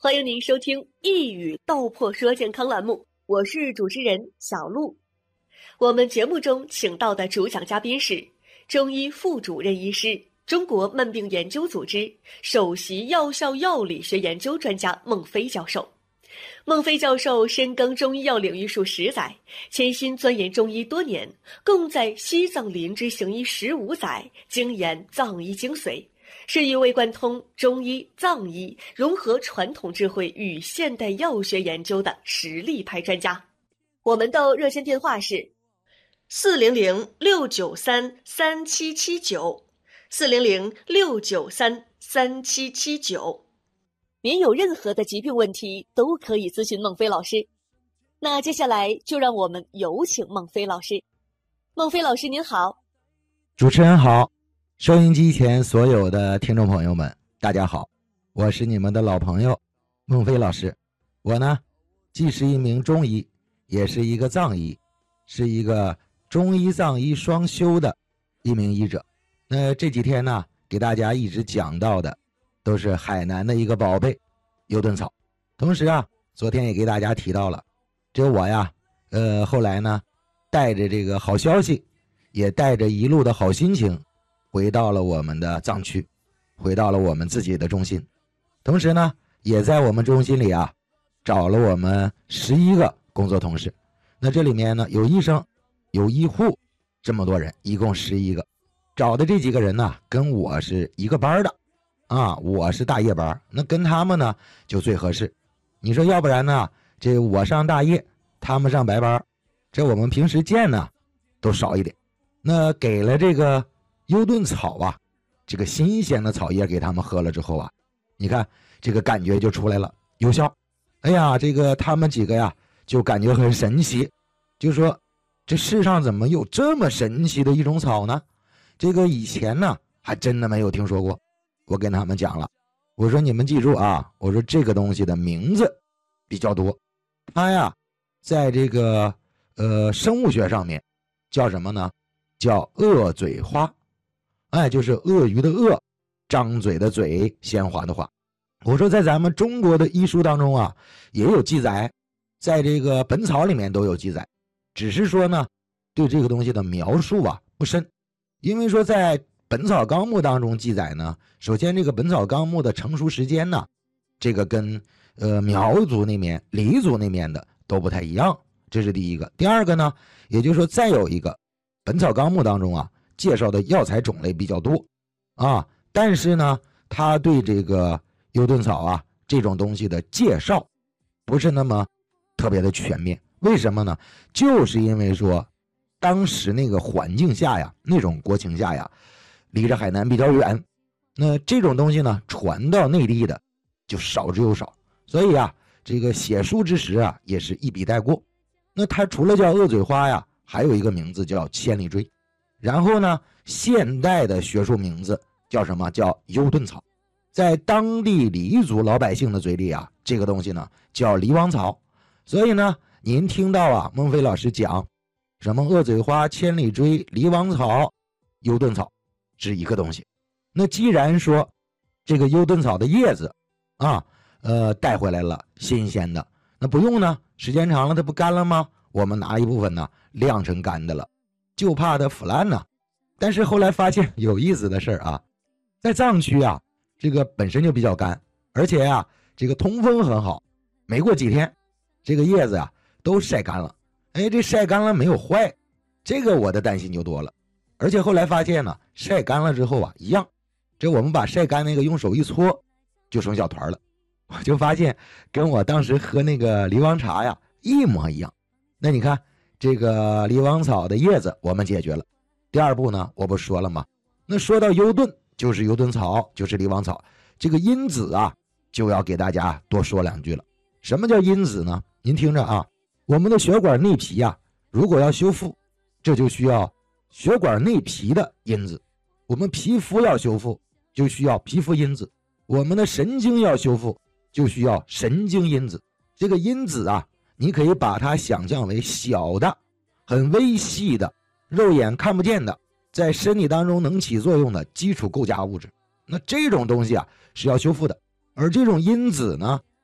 欢迎您收听一语道破说健康栏目，我是主持人小璐。我们节目中请到的主讲嘉宾是中医副主任医师、中国慢病研究组织首席药效药理学研究专家孟非教授。孟非教授深耕中医药领域数10载，潜心钻研中医多年，共在西藏林芝行医15载，精研藏医精髓，是一位贯通中医、藏医，融合传统智慧与现代药学研究的实力派专家。我们的热线电话是400-693-3779，400-693-3779。您有任何的疾病问题都可以咨询孟非老师。那接下来就让我们有请孟非老师。孟非老师您好。 主持人好，收音机前所有的听众朋友们大家好，我是你们的老朋友孟非老师。我呢既是一名中医，也是一个藏医，是一个中医藏医双修的一名医者。那这几天呢给大家一直讲到的都是海南的一个宝贝优顿草。同时啊昨天也给大家提到了，这我呀后来呢带着这个好消息，也带着一路的好心情回到了我们的藏区，回到了我们自己的中心。同时呢也在我们中心里啊找了我们11个工作同事。那这里面呢有医生有医护，这么多人一共11个。找的这几个人呢跟我是一个班的啊，我是大夜班，那跟他们呢就最合适。你说要不然呢这我上大夜他们上白班，这我们平时见呢都少一点。那给了这个优顿草啊，这个新鲜的草叶给他们喝了之后啊，你看这个感觉就出来了，有效。哎呀，这个他们几个呀就感觉很神奇，就说这世上怎么有这么神奇的一种草呢？这个以前呢还真的没有听说过。我跟他们讲了，我说你们记住啊，我说这个东西的名字比较多，它呀在这个生物学上面叫什么呢？叫鳄嘴花。哎，就是鳄鱼的鳄，张嘴的嘴，鲜花的花。我说在咱们中国的医书当中啊也有记载，在这个本草里面都有记载，只是说呢对这个东西的描述啊不深。因为说在本草纲目当中记载呢，首先这个本草纲目的成熟时间呢，这个跟苗族那面黎族那面的都不太一样，这是第一个。第二个呢，也就是说再有一个本草纲目当中啊介绍的药材种类比较多啊，但是呢他对这个优顿草啊这种东西的介绍不是那么特别的全面。为什么呢？就是因为说当时那个环境下呀，那种国情下呀，离着海南比较远，那这种东西呢传到内地的就少之又少，所以啊这个写书之时啊也是一笔带过。那它除了叫鳄嘴花呀，还有一个名字叫千里锥，然后呢现代的学术名字叫什么？叫优顿草。在当地黎族老百姓的嘴里啊，这个东西呢叫狸王草。所以呢您听到啊孟非老师讲什么鳄嘴花、千里锥、狸王草、优顿草是一个东西。那既然说这个优顿草的叶子啊带回来了新鲜的，那不用呢，时间长了它不干了吗？我们拿一部分呢晾成干的了，就怕它腐烂呢。但是后来发现有意思的事啊，在藏区啊这个本身就比较干，而且啊这个通风很好，没过几天这个叶子啊都晒干了。哎，这晒干了没有坏，这个我的担心就多了。而且后来发现呢，晒干了之后啊一样，这我们把晒干那个用手一搓就成小团了。我就发现跟我当时喝那个狸王茶呀一模一样。那你看这个狸王草的叶子我们解决了，第二步呢我不说了吗？那说到优顿，就是优顿草，就是狸王草，这个因子啊就要给大家多说两句了。什么叫因子呢？您听着啊，我们的血管内皮啊如果要修复，这就需要血管内皮的因子。我们皮肤要修复就需要皮肤因子，我们的神经要修复就需要神经因子。这个因子啊你可以把它想象为小的很微细的肉眼看不见的在身体当中能起作用的基础构架物质。那这种东西啊是要修复的，而这种因子呢